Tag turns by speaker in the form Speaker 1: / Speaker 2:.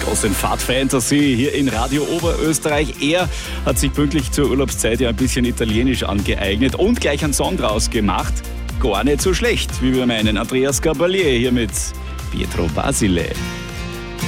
Speaker 1: aus den Fahrt Fantasy hier in Radio Oberösterreich. Er hat sich pünktlich zur Urlaubszeit ja ein bisschen Italienisch angeeignet und gleich einen Song draus gemacht. Gar nicht so schlecht, wie wir meinen. Andreas Gabalier hier mit Pietro Basile.